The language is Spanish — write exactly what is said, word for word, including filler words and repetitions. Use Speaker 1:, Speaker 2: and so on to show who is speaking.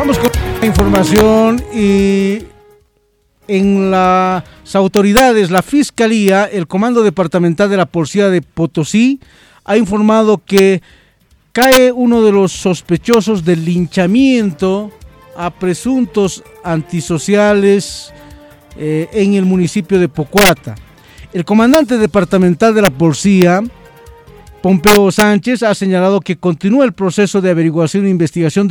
Speaker 1: Vamos con la información y en las autoridades, la Fiscalía, el Comando Departamental de la Policía de Potosí ha informado que cae uno de los sospechosos del linchamiento a presuntos antisociales eh, en el municipio de Pocuata. El comandante departamental de la policía, Pompeo Sánchez, ha señalado que continúa el proceso de averiguación e investigación